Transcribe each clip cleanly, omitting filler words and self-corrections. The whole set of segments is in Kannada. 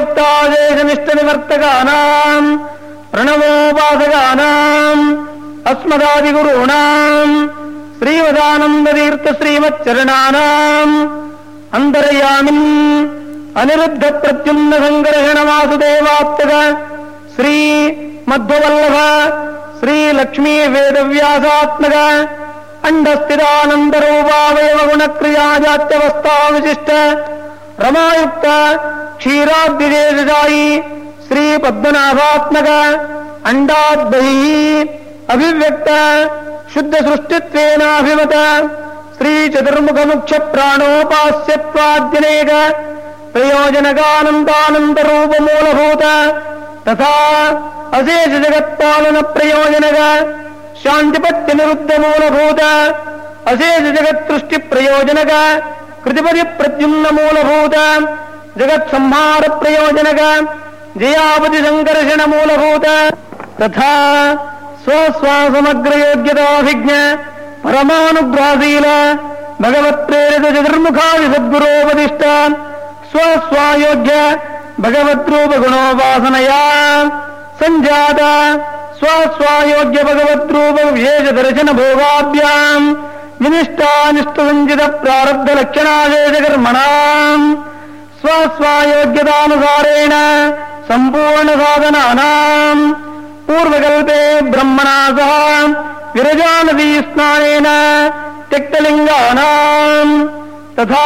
रमायुक्तादेशनिष्ठनिवर्तकानाम् प्रणवोपासकानाम् अस्मदादिगुरूणाम् श्रीवदानन्दतीर्थ श्रीमच्चरणानाम् अन्तर्यामिन् अनिरुद्ध प्रद्युम्न संकर्षण वासुदेवात्मक श्री मध्ववल्लभ श्री लक्ष्मी वेदव्यासात्मक अंडस्थितानंदरूपावयव गुणक्रियाजात्यवस्था विशिष्ट रमायुक्त क्षीराद्विशेषशायी श्री पद्मनाभात्मक अंडाद्बहिः अभिव्यक्त शुद्ध सृष्टित्वेनाभिमत श्री चतुर्मुख मुख्य प्राणोपास्यत्वाद्यनेक प्रयोजनकानंदानंद रूप मूलभूत तथा अशेष जगत्पालन प्रयोजनक शांतिपत्य निरुद्ध मूलभूत अशेष जगत सृष्टि प्रयोजनक कृतिपति प्रद्युम्न मूलभूत जगत संहार प्रयोजनक जयापति संकर्षण मूलभूत तथा स्वस्वासमग्र योग्यताभिज्ञ परमानुग्रहशील भगवत् प्रेरित चतुर्मुखादि सद्गुरोपदिष्ट स्वस्वायोग्य भगवद्रूप गुणोपासनया संजात स्वस्वायोग्य भगवद्रूप विशेष दर्शन भोगाभ्याम् विनिष्टानिष्ट संचित प्रारब्ध लक्षणादेश कर्मणाम् स्वस्वायोग्यतानुसारेण संपूर्ण साधनानाम् पूर्वकल्पे ब्रह्मणा सह विरजानदी स्नानेन त्यक्तलिंगानाम् तथा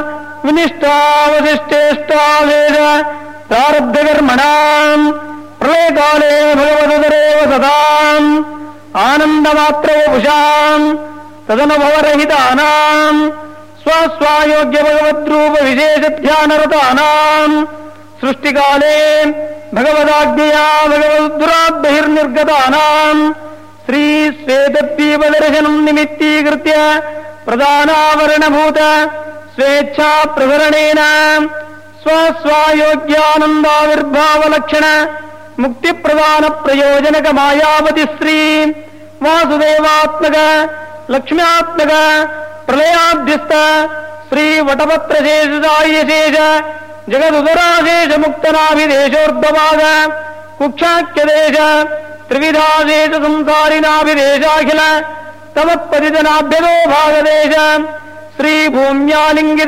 विनिष्टावशिष्टेष्टावेद प्रारब्धकर्मणाम् प्रलयकाले भगवदुदरेव सदाम् आनन्दमात्रवपुषाम् तदनुभवरहितानाम् स्वस्वायोग्य भगवद्रूप विशेषध्यानरतानाम् सृष्टिकाले भगवदाज्ञया भगवद्दुराद्बहिर्निर्गतानाम् श्री श्वेतद्वीपदर्शनम् निमित्तीकृत्य प्रधानावरणभूत स्वेच्छा प्रसरणेन स्वस्वायोग्यानन्दाविर्भावलक्षण मुक्तिप्रदान प्रयोजनक मायावति श्री वासुदेवात्मक लक्ष्म्यात्मक प्रलयाध्यस्थ श्री वटपत्रशेषायशेष जगदुदराशेष मुक्तनाभिदेशोर्धभाग कुक्षाख्यदेश त्रिविधाशेष संसारिनाभिदेशाखिल तमत्पतितनाभ्यदो भागदेश श्री भूम्यालिंगित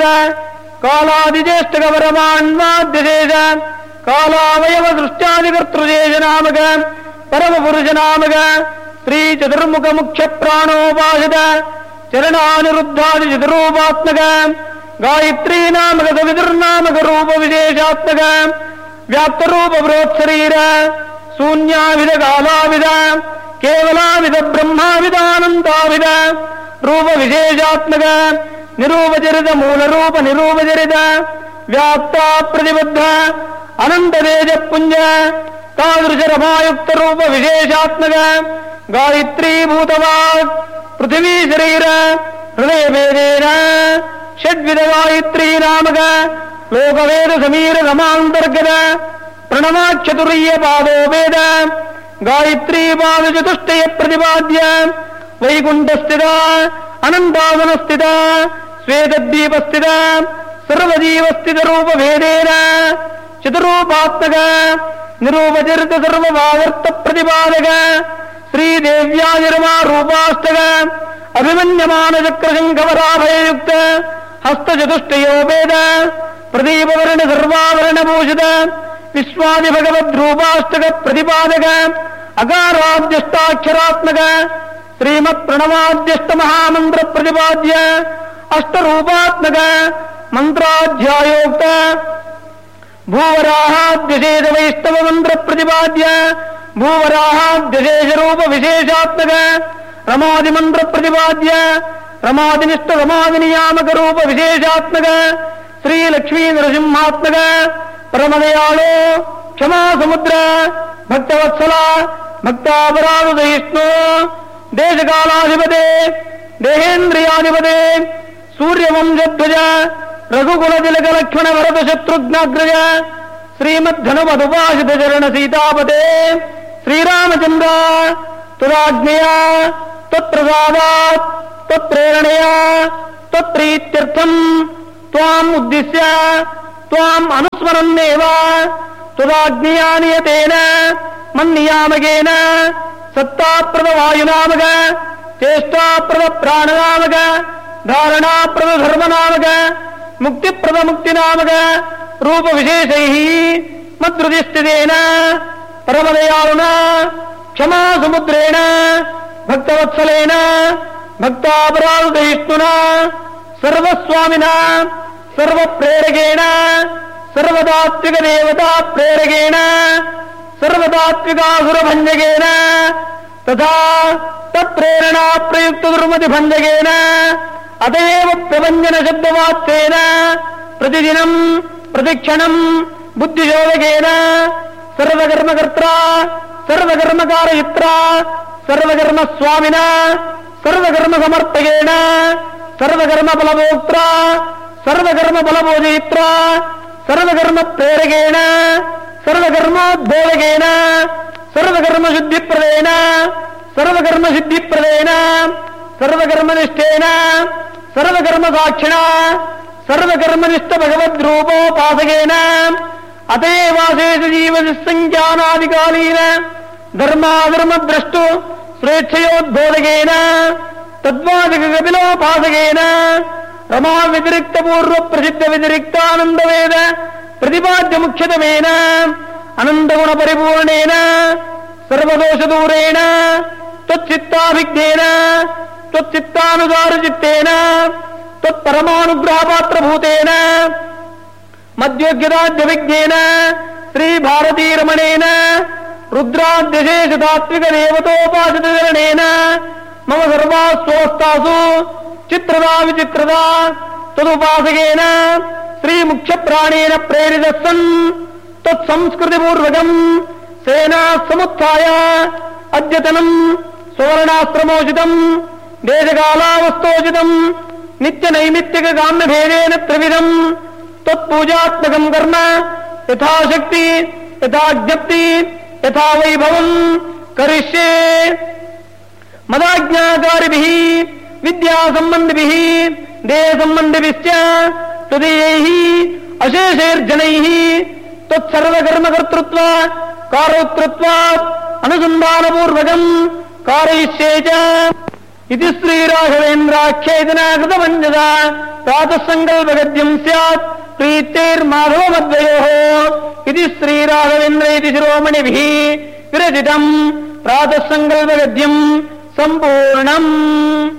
कालादिज्येष्ठकवरमान्वाद्यशेष कालावयव दृष्ट्यादिकर्तृशेष नामक परमपुरुष नामक श्री चतुर्मुख मुख्य प्राणोपासित चरणानिरुद्धादि चतुरूपात्मक गायत्री नामक सवितुर्नामक रूप विशेषात्मक व्याप्त रूप बृहत्शरीर शून्याविद कालाविद केवलाविद ब्रह्माविदानंदाविद रूप विशेषात्मक निरूपचरित मूल रूप निरूपचरित व्याप्ता प्रतिबद्ध अनंत तेज पुंज तादृश रमायुक्त रूप विशेषात्मक गायत्री भूतवाद पृथ्वी शरीर हृदय भेदेन षड्विध गायत्री नामक लोकवेद समीर रमांतर्गत प्रणवाक्षतुरीय पादो वेद गायत्री पाद चतुष्टय प्रतिपाद्य वैकुंठ स्थित अनंतासन स्थित श्वेतद्वीप स्थित सर्वजीव स्थित रूप भेदेन चतुरूपात्मक निरूपचरित सर्वभावर्त प्रतिपादक श्रीदेव्यानिर्मा रूपाष्टक अभिमन्यमान चक्रशंखवराभयुक्त हस्तचतुष्टयो वेद प्रदीपवर्ण सर्वावरण भूषित विश्वादि भगवद्रूपाष्टक प्रतिपादक अकाराद्यष्टाक्षरात्मक श्रीमत्प्रणवाद्यष्ट महामंत्र प्रतिपाद्य अष्टरूपात्मक मंत्राध्यायोक्त भूवराहाद्यशेष वैष्णव मंत्र प्रतिपाद्य भूवराहाद्यशेष रूप विशेषात्मक रमादि मंत्र प्रतिपाद्य रमादिनिष्ठ रमादि नियामक रूप विशेषात्मक श्री लक्ष्मी नरसिंहात्मक परमदयालो क्षमा समुद्र भक्तवत्सल भक्तापराध सहिष्णु देशकालाधिपते देहेन्द्रियाधिपते सूर्यवंशध्वज रघुकुल तिलक लक्ष्मण भरत शत्रुघ्नाग्रज श्रीमद्धनुमधुपाशित चरण सीतापते श्रीरामचंद्र तुराज्ञया तत्प्रसादात् तत्प्रेरणया तत्प्रीत्यर्थम् त्वाम् उद्दिश्य ತ್ವಾಂ ಅನುಸ್ಮರನ್ನೇವ ತುದಾಜ್ಞೆಯಾ ನಿಯತೇನ ಮನ್ನಿಯಾಮಗೇನ ಸತ್ತಾಪ್ರದ ವಾಯುನಾಮಕ ಚೇಷ್ಟಾಪ್ರದ ಪ್ರಾಣನಾಮಕ ಧಾರಣಾಪ್ರದ ಧರ್ಮನಾಮಕ ಮುಕ್ತಿಪ್ರದ ಮುಕ್ತಿನಾಮಕ ರೂಪ ವಿಶೇಷೈ ಮದ್ರುದಿಸ್ಥಿತೇನ ಪರಮದಯಾಳುನ ಕ್ಷಮಾ ಸಮುದ್ರೇಣ ಭಕ್ತವತ್ಸಲೇನ ಭಕ್ತಾಪರಾಧಯಿಷ್ಣುನ ಸರ್ವಸ್ವಾಮಿನ ಸರ್ವಪ್ರೇರಕೇಣ ಸರ್ವತಾತ್ವಿಕ ದೇವತಾ ಪ್ರೇರಕೇಣ ಸರ್ವತಾತ್ವಿಕಾಸುರಭಂಜಕೇನ ತಥಾ ತತ್ಪ್ರೇರಣಾ ಪ್ರಯುಕ್ತ ದುರ್ಮತಿ ಭಂಜಕೇನ ಅತಯೇವ ಪ್ರಭಂಜನ ಶಬ್ದವಾತ್ಯೇನ ಪ್ರತಿದಿನಂ ಪ್ರತಿಕ್ಷಣಂ ಬುದ್ಧಿಶೋಧಕೇನ ಸರ್ವಕರ್ಮಕರ್ತ್ರ ಸರ್ವಕರ್ಮಕಾರಯಿತ್ರ ಸರ್ವಕರ್ಮ ಸ್ವಾಮಿನ ಸರ್ವಕರ್ಮ ಸಮರ್ಥಕೇನ ಸರ್ವಕರ್ಮ ಫಲಭೋಕ್ತ್ರ ಸರ್ವಕರ್ಮ ಫಲಭೋಜಯಿತ್ರ ಸರ್ವಕರ್ಮ ಪ್ರೇರಕೇಣ ಸರ್ವಕರ್ಮೋದ್ಬೋಧಕೇನ ಸರ್ವಕರ್ಮ ಶುದ್ಧಿಪ್ರದೇನ ಸರ್ವಕರ್ಮ ಸಿದ್ಧಿಪ್ರದೇನ ಸರ್ವಕರ್ಮನಿಷ್ಠೇನ ಸರ್ವಕರ್ಮ ಸಾಕ್ಷಿಣ ಸರ್ವಕರ್ಮನಿಷ್ಠ ಭಗವದ್ರೂಪೋಪಾಸಕೇನ ಅತೇವಾಶೇಷ ಜೀವಸಂಖ್ಯಾನಾದಿಕಾಲೀನ ಧರ್ಮಾಧರ್ಮದ್ರಷ್ಟು ಸ್ವೇಚ್ಛಯೋದ್ಬೋಧಕೇನ ತದ್ವಾದಿಕ ಕಪಿಲೋಪಾಸಕೇನ ರಮಾ ವ್ಯತಿರಿಕ್ತ ಪೂರ್ವ ಪ್ರಸಿದ್ಧ ವ್ಯತಿರಿಕ್ತಾನಂದ ವೇದ ಪ್ರತಿಪಾದ್ಯ ಮುಖ್ಯತಮೇನ ಅನಂತಗುಣ ಪರಿಪೂರ್ಣೇನ ಸರ್ವದೋಷ ದೂರೇಣ ತ್ವಚ್ಚಿತ್ತಾಭಿಜ್ಞೇನ ತ್ವಚ್ಚಿತ್ತಾನುಸಾರ ಚಿತ್ತೇನ ತ್ವತ್ಪರಮಾನುಗ್ರಹ ಪಾತ್ರಭೂತೇನ ಮಧ್ಯೋಗ್ಯದಾದ್ಯವಿಜ್ಞೇನ ಶ್ರೀ ಭಾರತೀ ರಮಣೇನ ರುದ್ರಾದ್ಯಶೇಷ ತಾತ್ವಿಕ ದೇವತೋಪಾಸಿತರಣೇನ ಮಮ ಸರ್ವಾಸ್ವಸ್ಥಾಸು ಚಿತ್ರದ ವಿಚಿತ್ರದ ತದುಪಾಸಕೇನ ಶ್ರೀ ಮುಖ್ಯ ಪ್ರಾಣೇನ ಪ್ರೇರಿತ ಸನ್ ತತ್ಸಂಸ್ಕೃತಿ ಪೂರ್ವಕಂ ಸೇನಾ ಸಮುತ್ಥಾಯ ಅದ್ಯತನಂ ಸುವರ್ಣಾಶ್ರಮೋಚಿತಂ ದೇಶಕಾಲಾವಸ್ಥೋಚಿತಂ ನಿತ್ಯ ನೈಮಿತ್ತಿಕ ಕಾಮ್ಯ ಭೇದೇನ ತ್ರಿವಿಧಂ ತತ್ಪೂಜಾತ್ಮಕಂ ಕರ್ಮ ಯಥಾಶಕ್ತಿ ಯಥಾಜ್ಞಪ್ತಿ ಯಥಾ ವೈಭವಂ ಕರಿಷ್ಯೆ ಮದಾಜ್ಞಾಕಾರಿಭಿಃ ವಿದ್ಯಾ ಸಂಬಂಧಿಭಿಃ ದೇಹ ಸಂಬಂಧಿಭಿಶ್ಚ ತದೀಯೈಃ ಅಶೇಷೈರ್ಜನೈಃ ತತ್ಸರ್ವಕರ್ಮಕರ್ತೃತ್ವ ಕಾರೋಕ್ತೃತ್ವಾತ್ ಅನುಸಂಧಾನಪೂರ್ವಕಂ ಕಾರಯಿಷ್ಯೆ ಚ ಇತಿ ಶ್ರೀರಾಘವೇಂದ್ರಾಖ್ಯೇತನ ಕೃತಪಂಚದ ಪ್ರಾತಃ ಸಂಕಲ್ಪಗದ್ಯಂ ಸ್ಯಾತ್ ಪ್ರೀತೈರ್ಮಾಧವಮದ್ವಯೋಃ ಇತಿ ಶ್ರೀರಾಘವೇಂದ್ರ ಇತಿ ಶಿರೋಮಣಿಭಿಃ ವಿರಚಿತಂ ಪ್ರಾತಃ ಸಂಕಲ್ಪಗದ್ಯಂ ಸಂಪೂರ್ಣಂ.